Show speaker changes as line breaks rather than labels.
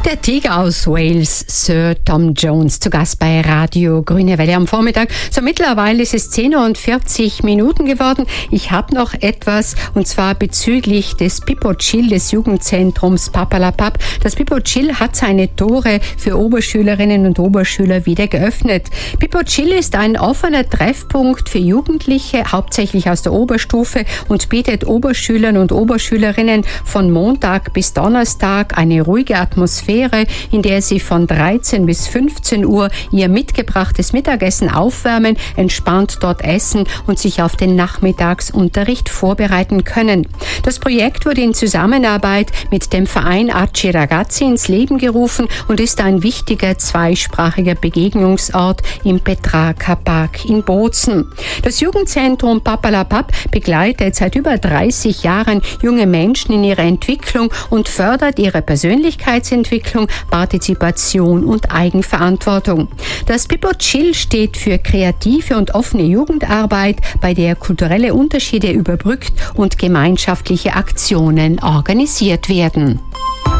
Der Tiger aus Wales, Sir Tom Jones, zu Gast bei Radio Grüne Welle am Vormittag. So mittlerweile ist es 10:40 geworden. Ich habe noch etwas, und zwar bezüglich des Pippo Chill, des Jugendzentrums Papperlapapp. Das Pippo Chill hat seine Tore für Oberschülerinnen und Oberschüler wieder geöffnet. Pippo Chill ist ein offener Treffpunkt für Jugendliche, hauptsächlich aus der Oberstufe, und bietet Oberschülern und Oberschülerinnen von Montag bis Donnerstag eine ruhige Atmosphäre, in der sie von 13 bis 15 Uhr ihr mitgebrachtes Mittagessen aufwärmen, entspannt dort essen und sich auf den Nachmittagsunterricht vorbereiten können. Das Projekt wurde in Zusammenarbeit mit dem Verein Aci Ragazzi ins Leben gerufen und ist ein wichtiger zweisprachiger Begegnungsort im Petrarca Park in Bozen. Das Jugendzentrum Papperlapapp begleitet seit über 30 Jahren junge Menschen in ihrer Entwicklung und fördert ihre Persönlichkeitsentwicklung, Partizipation und Eigenverantwortung. Das Pippo Chill steht für kreative und offene Jugendarbeit, bei der kulturelle Unterschiede überbrückt und gemeinschaftliche Aktionen organisiert werden.